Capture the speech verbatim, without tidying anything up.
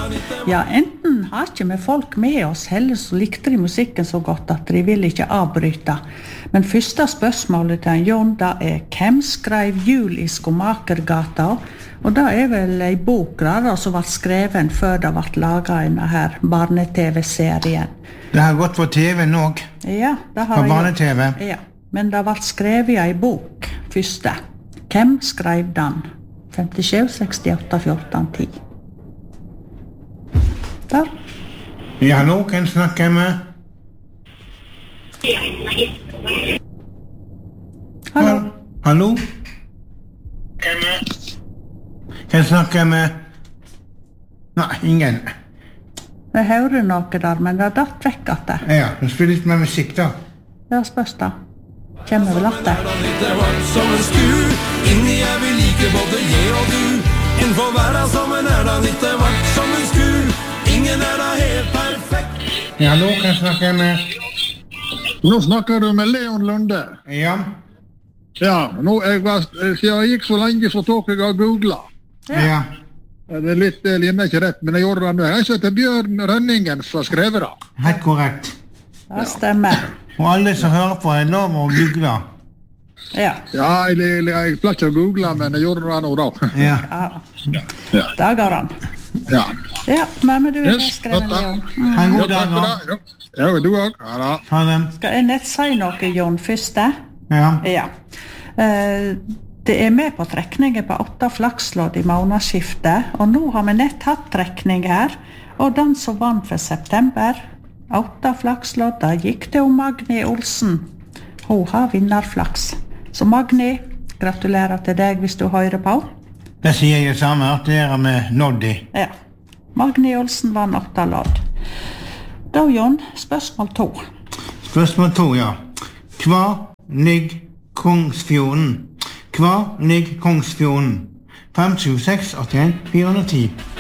Ja, enten har ikke vi folk med oss, heller så likte de musikken så godt at de vil ikke avbryte. Men første spørsmålet til Jon, da er hvem skrev Jul i Skomakergata? Og det er vel en bok da, som var skreven før det ble laget en her barne-tv-serien. Det har gått på T V nå. Ja, det har på barne-tv. Ja, men det ble skrevet i en bok første. Hvem skrev den? femtisju, sekstiåtte, fjorten, ti. Der. Ja, hallo, hvem snakker jeg med? Hallo. Hallo? Hvem snakker jeg med? Nei, ingen. Jeg hører noe der, men det er datt vekk at det. Ja, du spiller litt med musikk da. Ja, spørs da. Kjenner vel at det. Inni er vi like både jeg og du. En for verden som en er da litt vart som en sku. Ingen er da helt perfekt. Ja, hallo, hvem snakker jeg med? Nå snakker du med Leon Lunde. Ja. Ja, nå jeg var, siden jeg gikk så lenge så tok jeg av googlet. Ja. Ja. Det er litt, det linjer ikke rett, men jeg gjorde det nå. Jeg heter Bjørn Rønningen som har skrevet det. Helt korrekt. Det stemmer. Og alle som hører på er lov å google. Ja. Ja, jeg, jeg, jeg pleier ikke å google, men jeg gjorde det nå da. Ja. Ja. Ja. Det går han. Ja. Ja, men du er Yes, skrevet, dette. Jon. Mm. Ha en Ja, god takk dag for da. det. Ja, ja du også. Ja, da. Ha det. Skal jeg nett si noe, Jon, første? Ja. Ja. Eh, det er med på trekningen på åtte flakslodd i månedsskiftet, og nå har vi nett hatt trekning her, og den som vant for september, åtte flakslodd, da gikk det om Magni Olsen. Hun har vinnerflaks. Så Magni, gratulerer til deg hvis du hører på. Det sier jeg samme, at det er med Noddy. Ja. Magni Olsen vann åtte lodd. Da, Jon, spørsmål to. Spørsmål to, ja. Hva ligger Kongsfjorden? Hva ligger Kongsfjorden? fem sju seks åtte en fire ti.